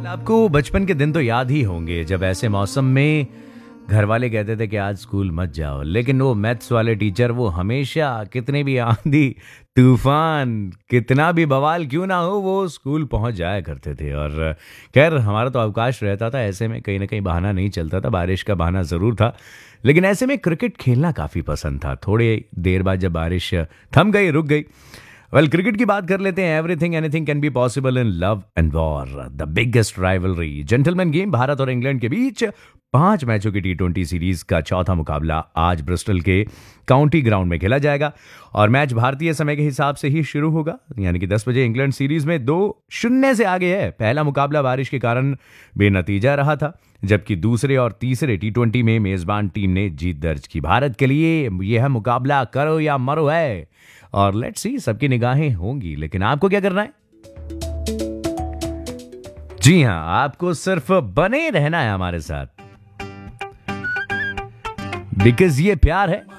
आपको बचपन के दिन तो याद ही होंगे जब ऐसे मौसम में घर वाले कहते थे कि आज स्कूल मत जाओ, लेकिन वो मैथ्स वाले टीचर वो हमेशा कितने भी आंधी तूफान कितना भी बवाल क्यों ना हो वो स्कूल पहुंच जाया करते थे। और खैर हमारा तो अवकाश रहता था, ऐसे में कहीं ना कहीं बहाना नहीं चलता था, बारिश का बहाना ज़रूर था। लेकिन ऐसे में क्रिकेट खेलना काफ़ी पसंद था। थोड़ी देर बाद जब बारिश थम गई, रुक गई, वेल क्रिकेट की बात कर लेते हैं। Everything anything can be possible in love and war, the biggest rivalry, gentleman game, Bharat और इंग्लैंड के बीच 5 मैचों की T20 सीरीज का चौथा मुकाबला आज ब्रिस्टल के काउंटी ग्राउंड में खेला जाएगा और मैच भारतीय समय के हिसाब से ही शुरू होगा, यानी कि 10 बजे। इंग्लैंड सीरीज में 2-0 से आगे है। पहला मुकाबला बारिश के कारण बेनतीजा रहा था, जबकि दूसरे और तीसरे T20 में मेजबान टीम ने जीत दर्ज की। भारत के लिए यह मुकाबला करो या मरो है और लेट्स सी, सबकी निगाहें होंगी, लेकिन आपको क्या करना है? जी हां, आपको सिर्फ बने रहना है हमारे साथ, बिकॉज ये प्यार है